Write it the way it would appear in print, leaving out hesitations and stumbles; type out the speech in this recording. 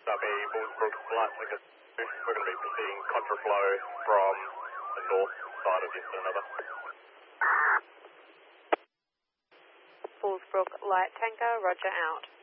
Copy, Bullsbrook, Light Tanker. We're going to be proceeding contraflow from the north side of Houston, over. Bullsbrook, Light Tanker, roger out.